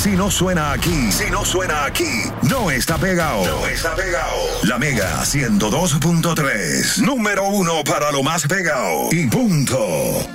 Si no suena aquí, no está pegado. La Mega 102.3, número 1 para lo más pegado. Y punto.